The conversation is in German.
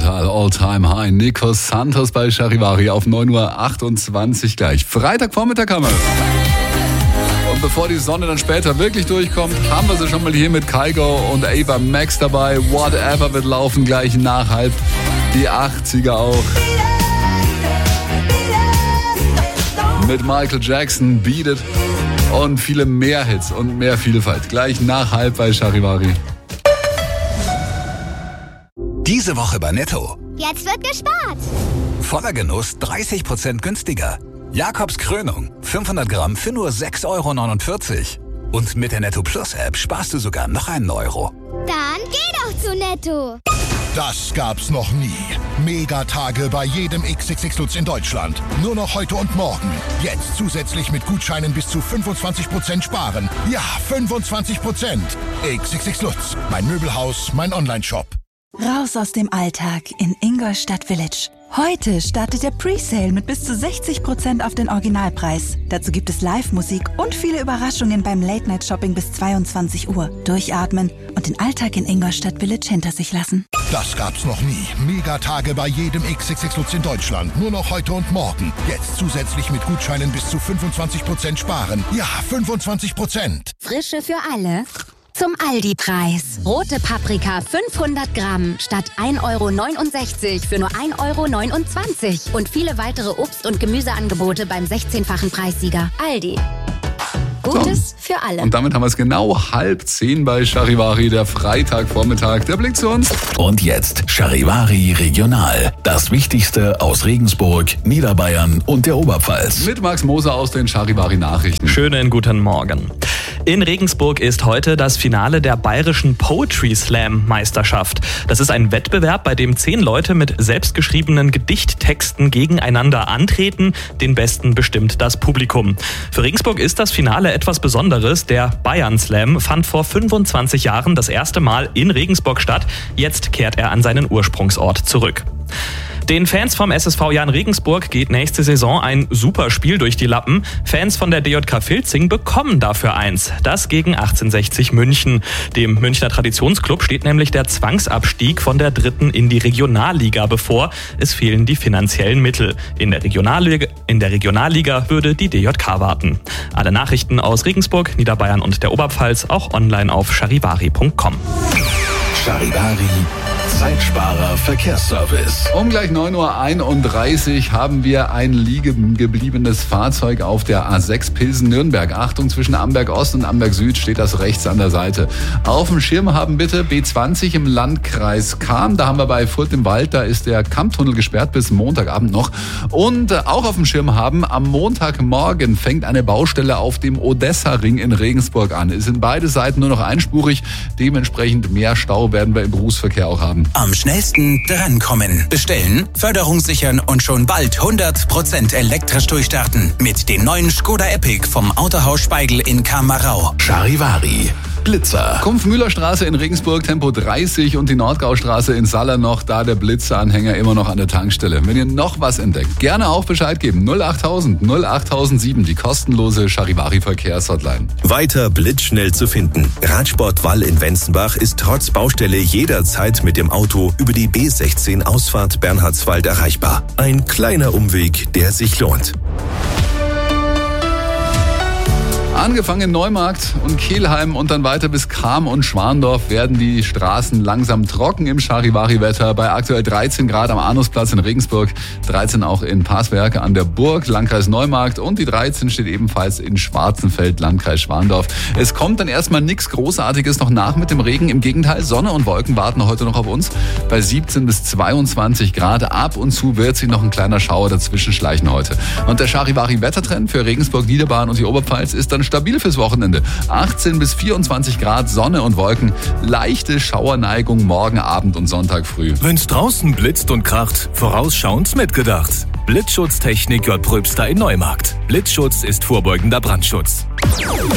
total all-time high. Nico Santos bei Charivari auf 9.28 Uhr gleich. Freitagvormittag haben wir. Und bevor die Sonne dann später wirklich durchkommt, haben wir sie schon mal hier mit Kygo und Ava Max dabei. Whatever wird laufen gleich nach halb. Die 80er auch. Mit Michael Jackson, Beat It und viele mehr Hits und mehr Vielfalt. Gleich nach halb bei Charivari. Diese Woche bei Netto. Jetzt wird gespart. Voller Genuss 30% günstiger. Jakobs Krönung 500 Gramm für nur 6,49 €. Und mit der Netto Plus App sparst du sogar noch einen Euro. Dann geh doch zu Netto. Das gab's noch nie. Megatage bei jedem XXX Lutz in Deutschland. Nur noch heute und morgen. Jetzt zusätzlich mit Gutscheinen bis zu 25% sparen. Ja, 25%. XXX Lutz. Mein Möbelhaus, mein Onlineshop. Raus aus dem Alltag in Ingolstadt Village. Heute startet der Presale mit bis zu 60% auf den Originalpreis. Dazu gibt es Live-Musik und viele Überraschungen beim Late-Night-Shopping bis 22 Uhr. Durchatmen und den Alltag in Ingolstadt Village hinter sich lassen. Das gab's noch nie. Megatage bei jedem XXX Lutz in Deutschland. Nur noch heute und morgen. Jetzt zusätzlich mit Gutscheinen bis zu 25% sparen. Ja, 25%. Frische für alle. Zum Aldi-Preis. Rote Paprika 500 Gramm statt 1,69 € für nur 1,29 € Und viele weitere Obst- und Gemüseangebote beim 16-fachen Preissieger. Aldi. Gutes für alle. Und damit haben wir es genau 9:30 bei Charivari, der Freitagvormittag. Der Blick zu uns. Und jetzt Charivari Regional. Das Wichtigste aus Regensburg, Niederbayern und der Oberpfalz. Mit Max Moser aus den Charivari-Nachrichten. Schönen guten Morgen. In Regensburg ist heute das Finale der Bayerischen Poetry Slam Meisterschaft. Das ist ein Wettbewerb, bei dem 10 Leute mit selbstgeschriebenen Gedichttexten gegeneinander antreten. Den besten bestimmt das Publikum. Für Regensburg ist das Finale etwas Besonderes. Der Bayern Slam fand vor 25 Jahren das erste Mal in Regensburg statt. Jetzt kehrt er an seinen Ursprungsort zurück. Den Fans vom SSV Jahn Regensburg geht nächste Saison ein super Spiel durch die Lappen. Fans von der DJK Filzing bekommen dafür eins. Das gegen 1860 München. Dem Münchner Traditionsclub steht nämlich der Zwangsabstieg von der 3. in die Regionalliga bevor. Es fehlen die finanziellen Mittel. In der Regionalliga würde die DJK warten. Alle Nachrichten aus Regensburg, Niederbayern und der Oberpfalz auch online auf charivari.com. Charivari, Zeitsparer Verkehrsservice. Um gleich 9.31 Uhr haben wir ein liegen gebliebenes Fahrzeug auf der A6 Pilsen-Nürnberg. Achtung, zwischen Amberg Ost und Amberg Süd steht das rechts an der Seite. Auf dem Schirm haben bitte B20 im Landkreis Cham. Da haben wir bei Furt im Wald, da ist der Kammtunnel gesperrt bis Montagabend noch. Und auch auf dem Schirm haben, am Montagmorgen fängt eine Baustelle auf dem Odessa-Ring in Regensburg an. Es sind beide Seiten nur noch einspurig. Dementsprechend mehr Stau werden wir im Berufsverkehr auch haben. Am schnellsten drankommen. Bestellen, Förderung sichern und schon bald 100% elektrisch durchstarten. Mit dem neuen Skoda Epic vom Autohaus Speigl in Kamarau. Charivari. Blitzer. Kumpf-Müller-Straße in Regensburg, Tempo 30 und die Nordgaustraße in Saller noch, da der Blitzeranhänger immer noch an der Tankstelle. Wenn ihr noch was entdeckt, gerne auch Bescheid geben. 08000 08007, die kostenlose Charivari-Verkehrshotline. Weiter blitzschnell zu finden. Radsport Wall in Wenzenbach ist trotz Baustelle jederzeit mit dem Auto über die B16 Ausfahrt Bernhardswald erreichbar. Ein kleiner Umweg, der sich lohnt. Angefangen in Neumarkt und Kelheim und dann weiter bis Cham und Schwandorf werden die Straßen langsam trocken im Charivari-Wetter. Bei aktuell 13 Grad am Arnusplatz in Regensburg, 13 auch in Paswerke an der Burg, Landkreis Neumarkt und die 13 steht ebenfalls in Schwarzenfeld, Landkreis Schwandorf. Es kommt dann erstmal nichts Großartiges noch nach mit dem Regen. Im Gegenteil, Sonne und Wolken warten heute noch auf uns. Bei 17 bis 22 Grad ab und zu wird sich noch ein kleiner Schauer dazwischen schleichen heute. Und der Charivari-Wettertrend für Regensburg, Niederbayern und die Oberpfalz ist dann stabil fürs Wochenende. 18 bis 24 Grad, Sonne und Wolken, leichte Schauerneigung morgen Abend und Sonntag früh. Wenn's draußen blitzt und kracht, vorausschauend mitgedacht. Blitzschutztechnik J. Pröbster in Neumarkt. Blitzschutz ist vorbeugender Brandschutz.